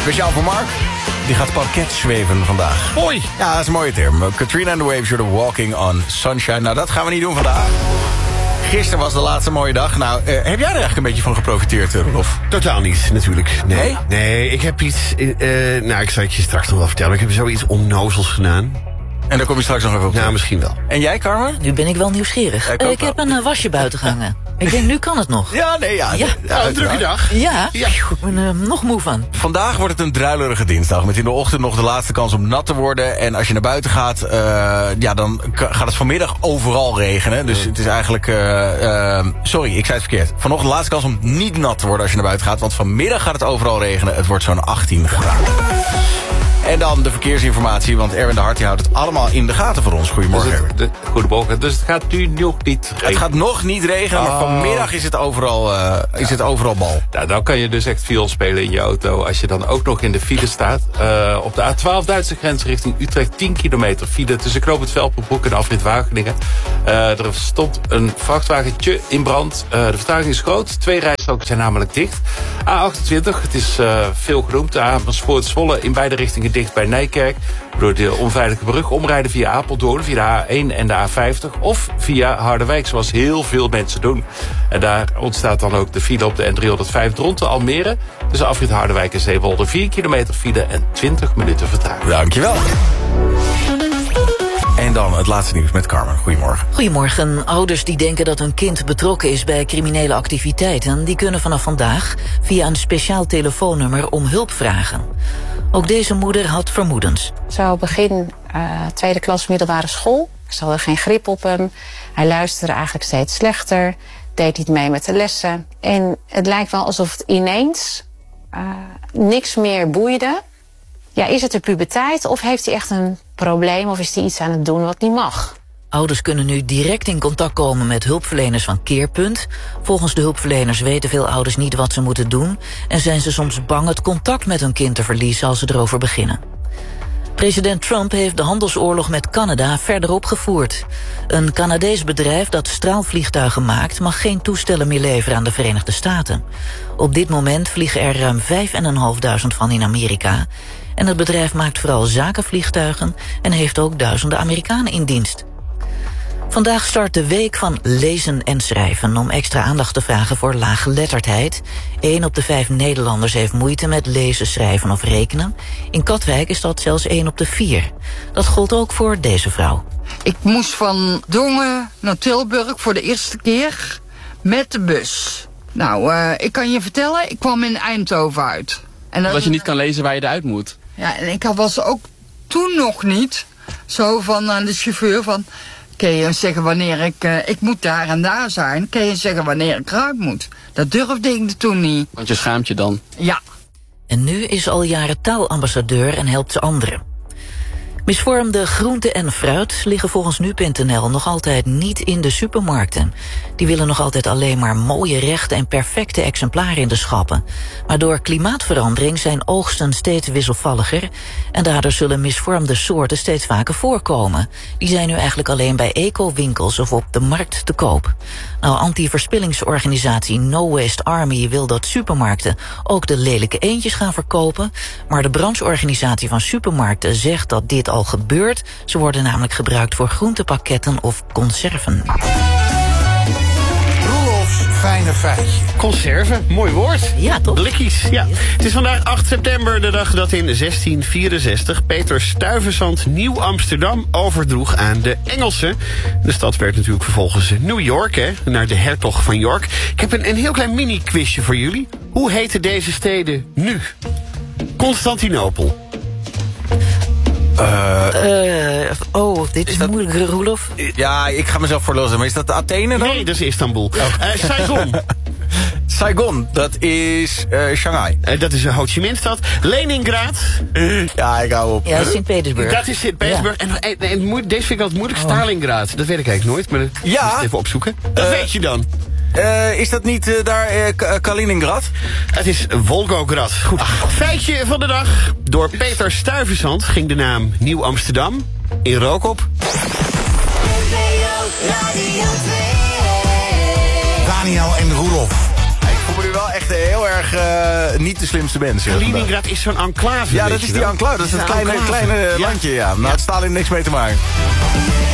Speciaal voor Mark. Die gaat parket zweven vandaag. Mooi. Ja, dat is een mooie term. Katrina and the Waves, you're walking on sunshine. Nou, dat gaan we niet doen vandaag. Gisteren was de laatste mooie dag. Nou, heb jij er eigenlijk een beetje van geprofiteerd, Rolf? Totaal niet, natuurlijk. Nee? Nee, ik heb iets... ik zal het je straks nog wel vertellen. Ik heb zoiets onnozels gedaan. En daar kom je straks nog even op. Nou, misschien wel. En jij, Carmen? Nu ben ik wel nieuwsgierig. Ik heb een wasje buiten gehangen. Ik denk, nu kan het nog. Ja, nee, ja. Een drukke dag. Ja, ik ben er nog moe van. Vandaag wordt het een druilerige dinsdag. Met in de ochtend nog de laatste kans om nat te worden. En als je naar buiten gaat, dan gaat het vanmiddag overal regenen. Dus het is eigenlijk... sorry, ik zei het verkeerd. Vanochtend de laatste kans om niet nat te worden als je naar buiten gaat. Want vanmiddag gaat het overal regenen. Het wordt zo'n 18 graden. En dan de verkeersinformatie, want Erwin de Hart houdt het allemaal in de gaten voor ons. Goedemorgen, Erwin. Goedemorgen. Dus het gaat nu nog niet regenen. Het gaat nog niet regenen, maar vanmiddag is het overal bal. Nou, dan kan je dus echt viool spelen in je auto. Als je dan ook nog in de file staat. Op de A12 Duitse grens richting Utrecht 10 kilometer file tussen Knoop het Velpenbroek en afrit Wageningen. Er stond een vrachtwagentje in brand. De vertraging is groot. 2 rijstroken zijn namelijk dicht. A28, het is veel genoemd. De Amersfoort Zwolle in beide richtingen dicht bij Nijkerk. Door de onveilige brug omrijden via Apeldoorn, via de A1 en de A50... of via Harderwijk, zoals heel veel mensen doen. En daar ontstaat dan ook de file op de N305 Dronten Almere. Tussen afrit Harderwijk en Zeewolde 4 kilometer file en 20 minuten vertraging. Dankjewel. En dan het laatste nieuws met Carmen. Goedemorgen. Goedemorgen. Ouders die denken dat hun kind betrokken is bij criminele activiteiten, die kunnen vanaf vandaag via een speciaal telefoonnummer om hulp vragen. Ook deze moeder had vermoedens. Zo begin tweede klas middelbare school. Ze hadden geen grip op hem. Hij luisterde eigenlijk steeds slechter. Deed niet mee met de lessen. En het lijkt wel alsof het ineens niks meer boeide. Ja, is het de puberteit of heeft hij echt een probleem of is hij iets aan het doen wat niet mag? Ouders kunnen nu direct in contact komen met hulpverleners van Keerpunt. Volgens de hulpverleners weten veel ouders niet wat ze moeten doen en zijn ze soms bang het contact met hun kind te verliezen als ze erover beginnen. President Trump heeft de handelsoorlog met Canada verder opgevoerd. Een Canadees bedrijf dat straalvliegtuigen maakt mag geen toestellen meer leveren aan de Verenigde Staten. Op dit moment vliegen er ruim 5.500 van in Amerika. En het bedrijf maakt vooral zakenvliegtuigen en heeft ook duizenden Amerikanen in dienst. Vandaag start de week van lezen en schrijven om extra aandacht te vragen voor laaggeletterdheid. 1 op de 5 Nederlanders heeft moeite met lezen, schrijven of rekenen. In Katwijk is dat zelfs 1 op de 4. Dat gold ook voor deze vrouw. Ik moest van Dongen naar Tilburg voor de eerste keer met de bus. Nou, ik kan je vertellen, ik kwam in Eindhoven uit. En dat je niet kan lezen waar je eruit moet. Ja, en ik was ook toen nog niet zo van aan de chauffeur van... Kun je zeggen wanneer ik moet daar en daar zijn? Kun je zeggen wanneer ik eruit moet? Dat durfde ik toen niet. Want je schaamt je dan. Ja. En nu is al jaren taalambassadeur en helpt ze anderen. Misvormde groente en fruit liggen volgens nu.nl nog altijd niet in de supermarkten. Die willen nog altijd alleen maar mooie rechten en perfecte exemplaren in de schappen. Maar door klimaatverandering zijn oogsten steeds wisselvalliger en daardoor zullen misvormde soorten steeds vaker voorkomen. Die zijn nu eigenlijk alleen bij eco-winkels of op de markt te koop. Nou, anti-verspillingsorganisatie No Waste Army wil dat supermarkten ook de lelijke eendjes gaan verkopen, maar de brancheorganisatie van supermarkten zegt dat dit al gebeurt. Ze worden namelijk gebruikt voor groentepakketten of conserven. Roelofs fijne feitje. Conserven, mooi woord. Ja, toch? Blikkies, ja. Het is vandaag 8 september, de dag dat in 1664... Peter Stuyvesant Nieuw-Amsterdam overdroeg aan de Engelsen. De stad werd natuurlijk vervolgens New York, hè, naar de hertog van York. Ik heb een heel klein mini-quizje voor jullie. Hoe heten deze steden nu? Constantinopel. Dit is moeilijk, Roelof. Ja, ik ga mezelf voorlozen. Maar is dat Athene dan? Nee, dat is Istanbul. Saigon. Saigon, dat is Shanghai. Dat is Ho Chi Minh stad. Leningrad. Ja, ik hou op. Ja, Sint-Petersburg. Dat is Sint-Petersburg. Ja. En deze vind ik altijd moeilijk. Stalingrad. Dat weet ik eigenlijk nooit. Maar dat moet ik even opzoeken. Dat weet je dan. Is dat niet daar Kaliningrad? Het is Volgograd. Goed. Feitje van de dag. Door Peter Stuyvesant ging de naam Nieuw-Amsterdam in rook op. Daniel en Roelof. Ik voel me nu wel echt heel erg niet de slimste mens. Kaliningrad is zo'n enclave. Ja, dat is die enclave. Dat is het kleine landje, ja. Nou, het Stalin niks mee te maken.